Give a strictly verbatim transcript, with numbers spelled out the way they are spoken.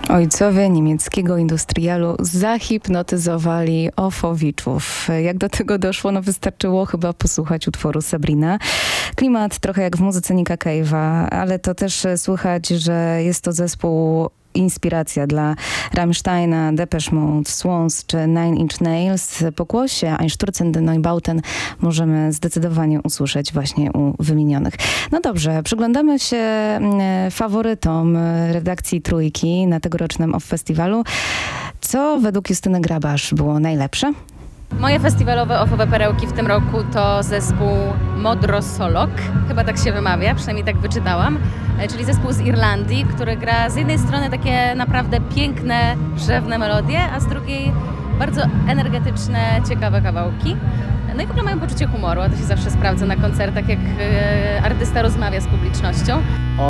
Ojcowie niemieckiego industrialu zahipnotyzowali Ofowiczów. Jak do tego doszło? No wystarczyło chyba posłuchać utworu Sabrina. Klimat trochę jak w muzyce Nicka Cave'a, ale to też słychać, że jest to zespół inspiracja dla Rammsteina, Depeche Mode, Swans czy Nine Inch Nails. Pokłosie Einstürzende Neubauten możemy zdecydowanie usłyszeć właśnie u wymienionych. No dobrze, przyglądamy się faworytom redakcji Trójki na tegorocznym Off Festiwalu. Co według Justyny Grabasz było najlepsze? Moje festiwalowe offowe perełki w tym roku to zespół Modrosolog, chyba tak się wymawia, przynajmniej tak wyczytałam, czyli zespół z Irlandii, który gra z jednej strony takie naprawdę piękne, drzewne melodie, a z drugiej bardzo energetyczne, ciekawe kawałki. No i w ogóle mają poczucie humoru, a to się zawsze sprawdza na koncertach, jak artysta rozmawia z publicznością.